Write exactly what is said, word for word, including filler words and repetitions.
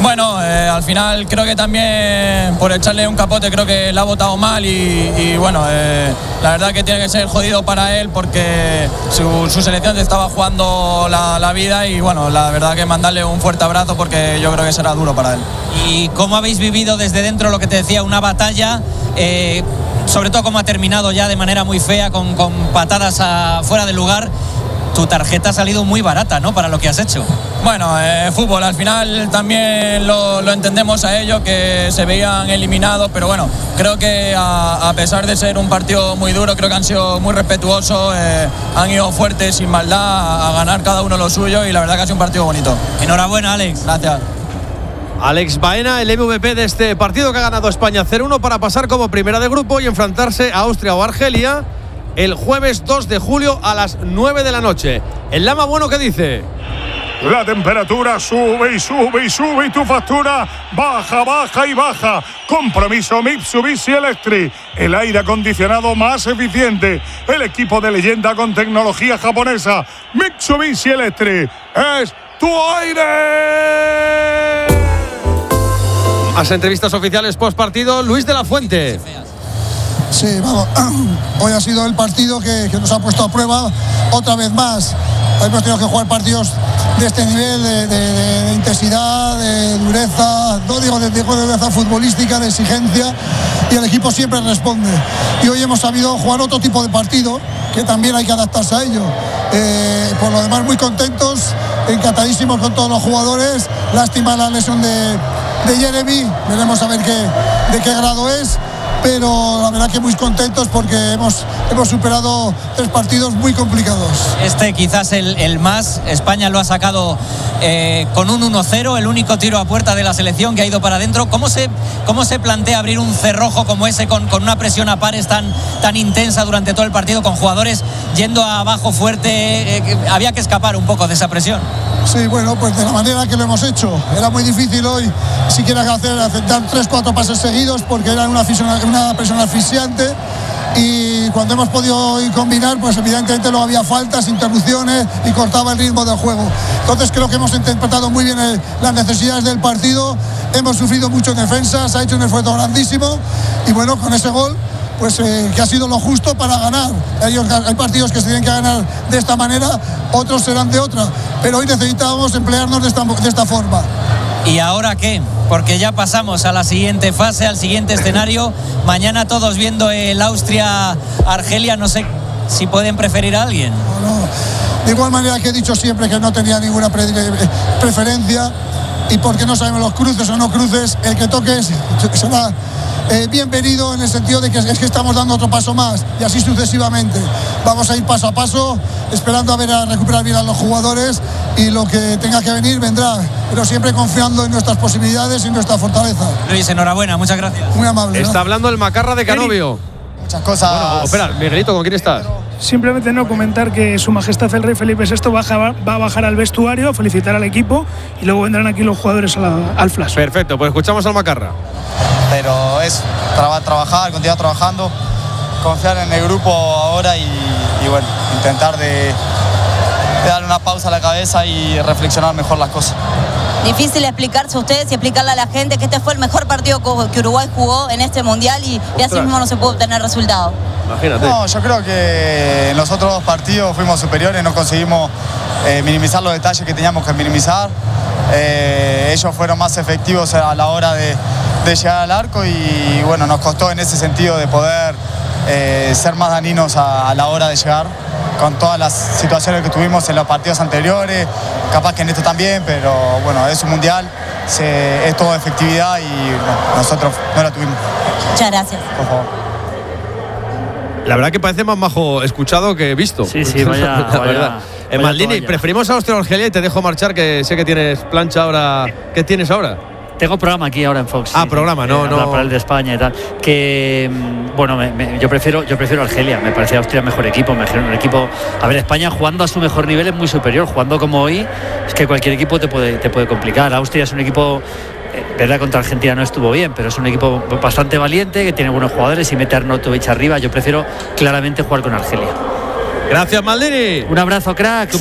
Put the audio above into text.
Bueno, eh, al final creo que también por echarle un capote creo que la ha votado mal y, y bueno, eh, la verdad que tiene que ser jodido para él porque su, su selección estaba jugando la, la vida y bueno, la verdad que mandarle un fuerte abrazo porque yo creo que será duro para él. ¿Y cómo habéis vivido desde dentro lo que te decía, una batalla? Eh, sobre todo cómo ha terminado ya de manera muy fea, con, con patadas a, fuera del lugar. Tu tarjeta ha salido muy barata, ¿no?, para lo que has hecho. Bueno, eh, fútbol, al final también lo, lo entendemos a ellos, que se veían eliminados, pero bueno, creo que a, a pesar de ser un partido muy duro, creo que han sido muy respetuosos, eh, han ido fuertes, sin maldad, a, a ganar cada uno lo suyo y la verdad que ha sido un partido bonito. Enhorabuena, Alex. Gracias. Alex Baena, el M V P de este partido que ha ganado España cero uno para pasar como primera de grupo y enfrentarse a Austria o Argelia el jueves dos de julio a las nueve de la noche. El Lama Bueno, ¿qué dice? La temperatura sube y sube y sube y tu factura baja, baja y baja. Compromiso Mitsubishi Electric, el aire acondicionado más eficiente, el equipo de leyenda con tecnología japonesa. Mitsubishi Electric es tu aire. Más entrevistas oficiales post partido, Luis de la Fuente. Sí, vamos, hoy ha sido el partido que, que nos ha puesto a prueba otra vez más. Hemos tenido que jugar partidos de este nivel, de, de, de, de intensidad, de dureza, no digo de, de dureza futbolística, de exigencia, y el equipo siempre responde. Y hoy hemos sabido jugar otro tipo de partido, que también hay que adaptarse a ello. Eh, por lo demás, muy contentos, encantadísimos con todos los jugadores. Lástima la lesión de, de Jeremy, veremos a ver qué, de qué grado es. Pero la verdad que muy contentos porque hemos, hemos superado tres partidos muy complicados. Este quizás el, el más, España lo ha sacado eh, con un uno cero, el único tiro a puerta de la selección que ha ido para adentro. ¿Cómo se, cómo se plantea abrir un cerrojo como ese con, con una presión a pares tan, tan intensa durante todo el partido, con jugadores yendo abajo fuerte? Eh, había que escapar un poco de esa presión. Sí, bueno, pues de la manera que lo hemos hecho. Era muy difícil hoy siquiera hacer, aceptar tres, cuatro pases seguidos porque era una, una presión asfixiante y cuando hemos podido combinar, pues evidentemente no había faltas, interrupciones y cortaba el ritmo del juego. Entonces creo que hemos interpretado muy bien el, las necesidades del partido, hemos sufrido mucho en defensa, se ha hecho un esfuerzo grandísimo y bueno, con ese gol pues eh, que ha sido lo justo para ganar. Hay, hay partidos que se tienen que ganar de esta manera, otros serán de otra, pero hoy necesitábamos emplearnos de esta, de esta forma. ¿Y ahora qué? Porque ya pasamos a la siguiente fase, al siguiente escenario. Mañana todos viendo el Austria-Argelia, no sé si pueden preferir a alguien. No, no. De igual manera que he dicho siempre que no tenía ninguna pre- preferencia y porque no sabemos los cruces o no cruces, el que toques será Eh, bienvenido en el sentido de que es que estamos dando otro paso más y así sucesivamente. Vamos a ir paso a paso, esperando a ver a recuperar bien a los jugadores y lo que tenga que venir vendrá, pero siempre confiando en nuestras posibilidades y nuestra fortaleza. Luis, enhorabuena, muchas gracias. Muy amable. Está ¿no? hablando el Macarra de Canovio. Muchas cosas. Bueno, espera, Miguelito, ¿con quién estás? Simplemente no comentar que Su Majestad el Rey Felipe sexto baja, va a bajar al vestuario, felicitar al equipo y luego vendrán aquí los jugadores a la, al flash. Perfecto, pues escuchamos al Macarra. Pero es tra- trabajar, continuar trabajando, confiar en el grupo ahora y, y bueno, intentar de, de darle una pausa a la cabeza y reflexionar mejor las cosas. Difícil explicarse a ustedes y explicarle a la gente que este fue el mejor partido que Uruguay jugó en este mundial y, y así mismo no se puede obtener resultado. Imagínate. No, yo creo que en los otros dos partidos fuimos superiores, no conseguimos eh, minimizar los detalles que teníamos que minimizar. Eh, ellos fueron más efectivos a la hora de, de llegar al arco y bueno, nos costó en ese sentido de poder eh, ser más dañinos a, a la hora de llegar con todas las situaciones que tuvimos en los partidos anteriores, capaz que en esto también, pero bueno, es un mundial, se, es todo efectividad y bueno, nosotros no la tuvimos. Muchas gracias. Por favor. La verdad que parece más majo escuchado que visto. Sí, sí, vaya, la vaya, verdad. vaya Maldini, toalla. preferimos a Austria o Argelia y te dejo marchar, que sé que tienes plancha ahora. ¿Qué tienes ahora? Tengo programa aquí ahora en Fox. Ah, sí, programa, sí, no, eh, no. Para el de España y tal. Que, bueno, me, me, yo prefiero yo prefiero Argelia. Me parece Austria mejor equipo. Mejor un equipo. A ver, España jugando a su mejor nivel es muy superior. Jugando como hoy, es que cualquier equipo te puede, te puede complicar. Austria es un equipo. Verdad, contra Argentina no estuvo bien, pero es un equipo bastante valiente, que tiene buenos jugadores y mete a Arnautovic arriba. Yo prefiero claramente jugar con Argelia. Gracias, Maldini. Un abrazo, cracks.